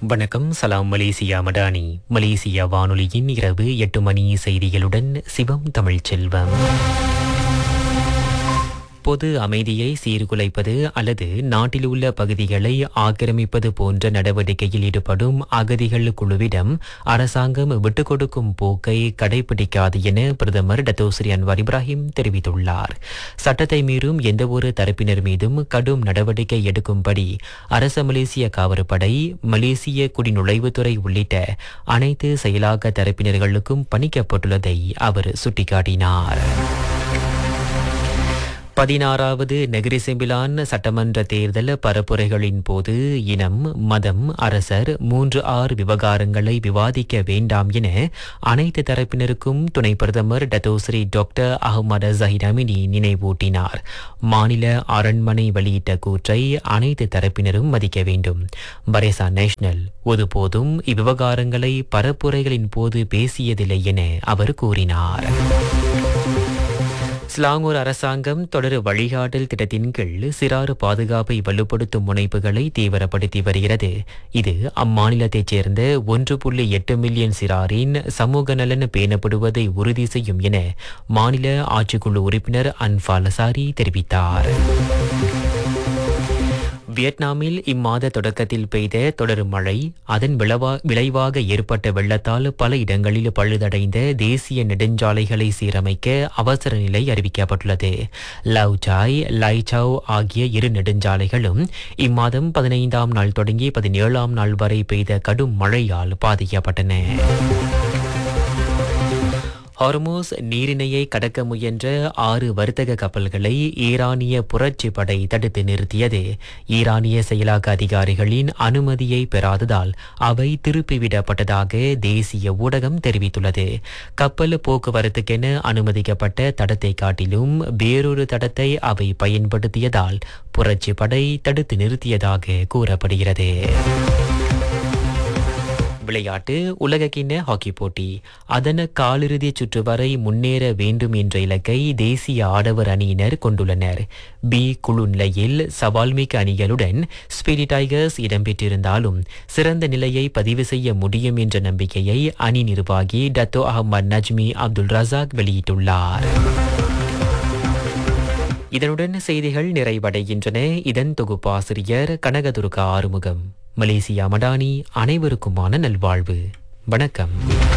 வணக்கம். சலாம் Malaysia Madani. Malaysia வானொலியின் இரவு 8 மணி செய்திகளுடன் சிவம் தமிழ்ச்செல்வம். பொது அமைதியை சீர்குலைப்பது அல்லது நாட்டில் உள்ள பகுதிகளை ஆக்கிரமிப்பது போன்ற நடவடிக்கையில் ஈடுபடும் அகதிகள் குழுவிடம் அரசாங்கம் விட்டுக் கொடுக்கும் போக்கை கடைபிடிக்காது என பிரதமர் டத்தோஸ்ரீ அன்வார் இப்ராஹிம் தெரிவித்துள்ளார். சட்டத்தை மீறும் எந்தவொரு தரப்பினர் மீதும் கடும் நடவடிக்கை எடுக்கும்படி அரச மலேசிய காவற்படை, மலேசிய குடிநுழைவுத்துறை உள்ளிட்ட அனைத்து செயலாக்க தரப்பினர்களுக்கும் பணிக்கப்பட்டுள்ளதை அவர் சுட்டிக்காட்டினார். 16வது நெகிரி செம்பிலான் சட்டமன்ற தேர்தல் பரப்புரைகளின் போது இனம், மதம், அரசர் 3R விவகாரங்களை விவாதிக்க வேண்டாம் என அனைத்து தரப்பினருக்கும் துணை பிரதமர் Datuk Seri doctor Ahmad Zaheer Amini நினைவூட்டினார். மாநில அரண்மனை வெளியிட்ட கூற்றை அனைத்து தரப்பினரும் மதிக்க வேண்டும். பரேசா நேஷனல் ஒருபோதும் இவ்விவகாரங்களை பரப்புரைகளின் போது பேசியதில்லை என அவர் கூறினார். ஸ்லாங்கூர் அரசாங்கம் தொடர் வழிகாட்டல் திட்டத்தின் கீழ் சிறார் பாதுகாப்பை வலுப்படுத்தும் முனைப்புகளை தீவிரப்படுத்தி வருகிறது. இது அம்மாநிலத்தைச் சேர்ந்த 1.8 மில்லியன் சிறாரின் சமூக நலன் பேணப்படுவதை உறுதி செய்யும் என மாநில ஆட்சிக்குழு உறுப்பினர் அன்ஃபால் சாரி தெரிவித்தார். வியட்நாமில் இம்மாத தொடக்கத்தில் பெய்த தொடர் மழை, அதன் விளைவாக ஏற்பட்ட வெள்ளத்தால் பல இடங்களில் பழுதடைந்த தேசிய நெடுஞ்சாலைகளை சீரமைக்க அவசர நிலை அறிவிக்கப்பட்டுள்ளது. லவ்சாய், லைசாவ் ஆகிய இரு நெடுஞ்சாலைகளும் இம்மாதம் 15ஆம் நாள் தொடங்கி 17ஆம் நாள் வரை பெய்த கடும் மழையால் பாதிக்கப்பட்டன. ஹார்மூஸ் நீரிணையை கடக்க முயன்ற 6 வர்த்தக கப்பல்களை ஈரானிய புரட்சி படை தடுத்து நிறுத்தியது. ஈரானிய செயலாக்க அதிகாரிகளின் அனுமதியை பெறாததால் அவை திருப்பிவிடப்பட்டதாக தேசிய ஊடகம் தெரிவித்துள்ளது. கப்பல் போக்குவரத்துக்கென அனுமதிக்கப்பட்ட தடத்தை காட்டிலும் வேறொரு தடத்தை அவை பயன்படுத்தியதால் புரட்சி படை தடுத்து நிறுத்தியதாக கூறப்படுகிறது. விளையாட்டு. உலகக்கிண்ண ஹாக்கி போட்டி அதன் காலிறுதி சுற்று வரை முன்னேற வேண்டும் என்ற இலக்கை தேசிய ஆடவர் அணியினர் கொண்டுள்ளனர். பி குழு நிலையில் சவால்மிக்க அணிகளுடன் ஸ்பீடி டைகர்ஸ் இடம்பெற்றிருந்தாலும் சிறந்த நிலையை பதிவு செய்ய முடியும் என்ற நம்பிக்கையை அணி நிர்வாகி டத்தோ அஹ்மத் நஜ்மி அப்துல் ரசாக் வெளியிட்டுள்ளார். இதனுடன் செய்திகள் நிறைவடைகின்றன. இதன் தொகுப்பாசிரியர் கனகதுர்கா ஆறுமுகம். மலேசியா மடானி. அனைவருக்குமான நல்வாழ்வு. வணக்கம்.